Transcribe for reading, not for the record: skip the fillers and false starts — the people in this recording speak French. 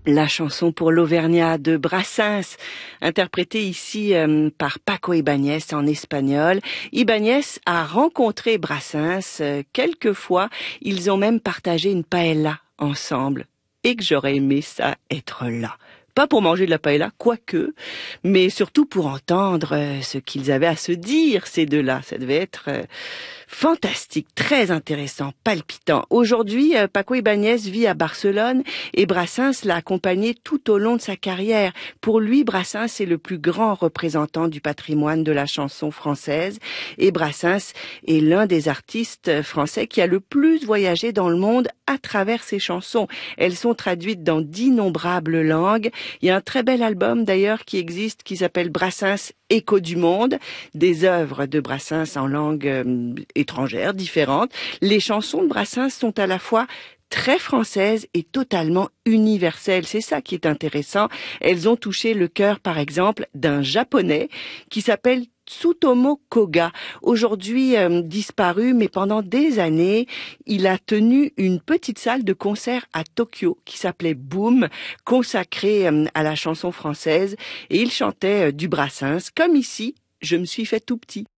La chanson pour l'Auvergnat de Brassens, interprétée ici par Paco Ibáñez en espagnol. Ibáñez a rencontré Brassens quelques fois. Ils ont même partagé une paella ensemble. Et que j'aurais aimé ça être là. Pas pour manger de la paella, quoique, mais surtout pour entendre ce qu'ils avaient à se dire, ces deux-là. Ça devait être fantastique, très intéressant, palpitant. Aujourd'hui, Paco Ibáñez vit à Barcelone et Brassens l'a accompagné tout au long de sa carrière. Pour lui, Brassens est le plus grand représentant du patrimoine de la chanson française et Brassens est l'un des artistes français qui a le plus voyagé dans le monde à travers ses chansons. Elles sont traduites dans d'innombrables langues. Il y a un très bel album d'ailleurs qui existe qui s'appelle Brassens Écho du monde, des œuvres de Brassens en langue étrangères, différentes. Les chansons de Brassens sont à la fois très françaises et totalement universelles. C'est ça qui est intéressant. Elles ont touché le cœur, par exemple, d'un Japonais qui s'appelle Tsutomu Koga, aujourd'hui disparu, mais pendant des années, il a tenu une petite salle de concert à Tokyo qui s'appelait Boom, consacrée à la chanson française, et il chantait du Brassens, comme ici, je me suis fait tout petit.